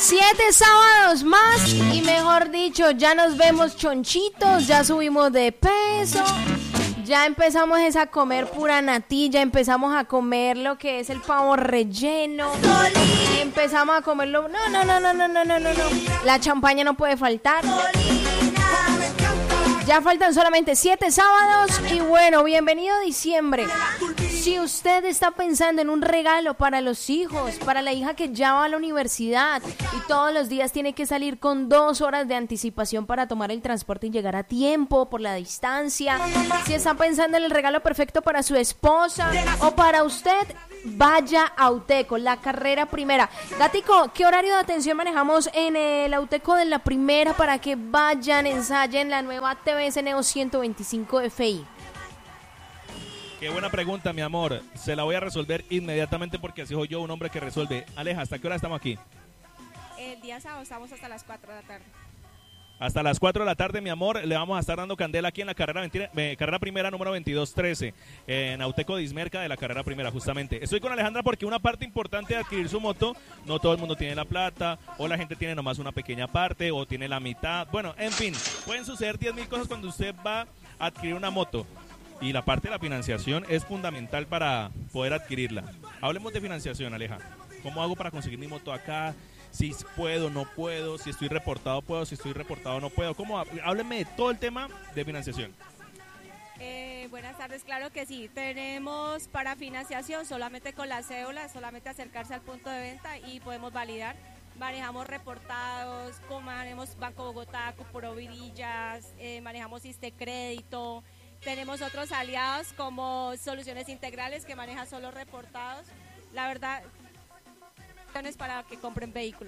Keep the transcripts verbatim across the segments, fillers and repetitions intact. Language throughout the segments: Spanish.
Siete sábados más y mejor dicho, ya nos vemos chonchitos, ya subimos de peso, ya empezamos es a comer pura natilla, empezamos a comer lo que es el pavo relleno, empezamos a comerlo, no, no, no, no, no, no, no, no, no, la champaña no puede faltar. Ya faltan solamente siete sábados y bueno, bienvenido diciembre. Si usted está pensando en un regalo para los hijos, para la hija que ya va a la universidad y todos los días tiene que salir con dos horas de anticipación para tomar el transporte y llegar a tiempo por la distancia, si está pensando en el regalo perfecto para su esposa o para usted, vaya a Auteco, la carrera primera. Gatico, ¿qué horario de atención manejamos en el Auteco de la primera para que vayan, ensayen la nueva T V S Neo ciento veinticinco F I? Qué buena pregunta, mi amor. Se la voy a resolver inmediatamente porque así soy yo, un hombre que resuelve. Aleja, ¿hasta qué hora estamos aquí? El día sábado estamos hasta las cuatro de la tarde. Hasta las cuatro de la tarde, mi amor, le vamos a estar dando candela aquí en la carrera, veintidós, eh, carrera primera número veintidós trece, eh, en Auteco Dismerca de la carrera primera, justamente. Estoy con Alejandra porque una parte importante de adquirir su moto, no todo el mundo tiene la plata, o la gente tiene nomás una pequeña parte, o tiene la mitad. Bueno, en fin, pueden suceder diez mil cosas cuando usted va a adquirir una moto. Y la parte de la financiación es fundamental para poder adquirirla. Hablemos de financiación, Aleja. ¿Cómo hago para conseguir mi moto acá? Si puedo, no puedo, si estoy reportado, puedo, si estoy reportado, no puedo. ¿Cómo? Hábleme de todo el tema de financiación. Eh, buenas tardes, claro que sí. Tenemos para financiación solamente con la cédula, solamente acercarse al punto de venta y podemos validar. Manejamos reportados, manejamos Banco Bogotá, Cuprovirillas, eh, manejamos Iste Crédito. Tenemos otros aliados como Soluciones Integrales que manejan solo reportados. La verdad, es para que compren vehículo.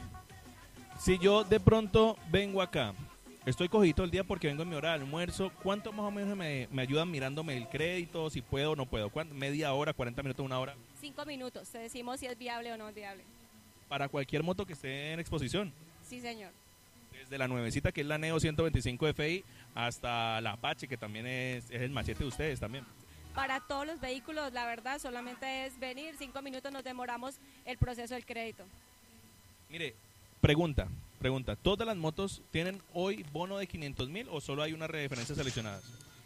Si yo de pronto vengo acá, estoy cogito el día porque vengo en mi hora de almuerzo, ¿cuánto más o menos me, me ayudan mirándome el crédito, si puedo o no puedo? ¿Cuánto? ¿Media hora, cuarenta minutos, una hora? Cinco minutos, te decimos si es viable o no es viable. ¿Para cualquier moto que esté en exposición? Sí, señor. Desde la nuevecita, que es la Neo ciento veinticinco F I, hasta la Apache, que también es, es el machete de ustedes también. Para todos los vehículos, la verdad, solamente es venir, cinco minutos nos demoramos el proceso del crédito. Mire, pregunta, pregunta, ¿todas las motos tienen hoy bono de quinientos mil o solo hay unas referencias seleccionadas?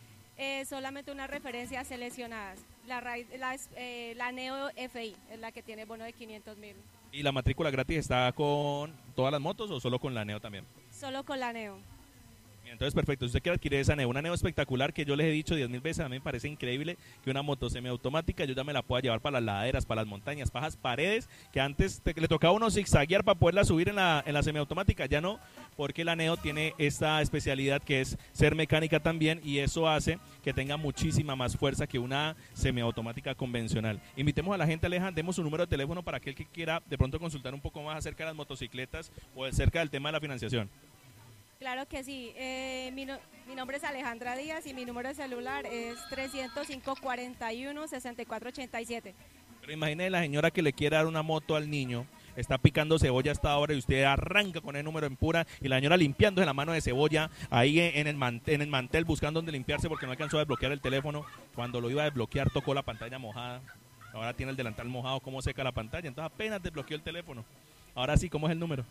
Eh, solamente unas referencias seleccionadas. La, la, eh, la Neo F I es la que tiene bono de quinientos mil. ¿Y la matrícula gratis está con todas las motos o solo con la Neo también? Solo con la Neo. Entonces, perfecto. Si usted quiere adquirir esa Neo, una Neo espectacular que yo les he dicho diez mil veces, a mí me parece increíble que una moto semiautomática yo ya me la pueda llevar para las laderas, para las montañas, para las paredes, que antes te, le tocaba a uno zigzaguear para poderla subir en la, en la semiautomática, ya no, porque la Neo tiene esta especialidad que es ser mecánica también y eso hace que tenga muchísima más fuerza que una semiautomática convencional. Invitemos a la gente, Aleja, demos su número de teléfono para aquel que quiera de pronto consultar un poco más acerca de las motocicletas o acerca del tema de la financiación. Claro que sí, eh, mi, no, mi nombre es Alejandra Díaz y mi número de celular es trescientos cinco, cuarenta y uno, sesenta y cuatro ochenta y siete. Pero imagine la señora que le quiere dar una moto al niño, está picando cebolla hasta ahora y usted arranca con el número en pura y la señora limpiándose la mano de cebolla ahí en el, mantel, en el mantel buscando dónde limpiarse porque no alcanzó a desbloquear el teléfono. Cuando lo iba a desbloquear tocó la pantalla mojada, ahora tiene el delantal mojado, cómo seca la pantalla, entonces apenas desbloqueó el teléfono. Ahora sí, ¿cómo es el número?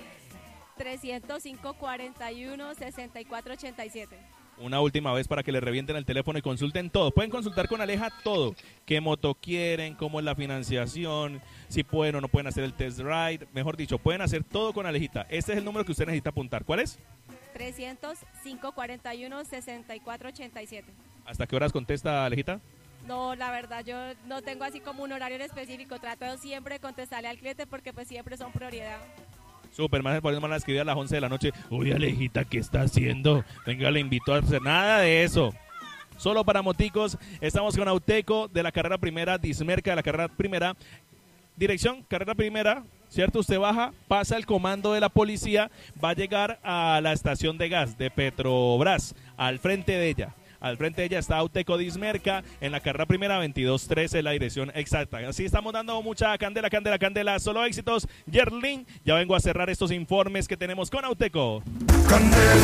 trescientos cinco, cuarenta y uno, sesenta y cuatro ochenta y siete. Una última vez para que le revienten el teléfono y consulten todo. Pueden consultar con Aleja todo. ¿Qué moto quieren? ¿Cómo es la financiación? Si pueden o no pueden hacer el test ride. Mejor dicho, pueden hacer todo con Alejita. Este es el número que usted necesita apuntar. ¿Cuál es? trescientos cinco, cuarenta y uno, sesenta y cuatro ochenta y siete. ¿Hasta qué horas contesta Alejita? No, la verdad, yo no tengo así como un horario en específico. Trato siempre de contestarle al cliente porque pues siempre son prioridad. Súper, más por eso me van a escribir a las once de la noche. Uy, Alejita, ¿qué está haciendo? Venga, le invito a hacer nada de eso. Solo para moticos, estamos con Auteco de la carrera primera, Dismerca de la carrera primera. Dirección, carrera primera, ¿cierto? Usted baja, pasa el comando de la policía, va a llegar a la estación de gas de Petrobras, al frente de ella. Al frente de ella está Auteco Dismerca, en la carrera primera veintidós trece, la dirección exacta. Así estamos dando mucha candela, candela, candela, solo éxitos. Yerlin, ya vengo a cerrar estos informes que tenemos con Auteco. Candela.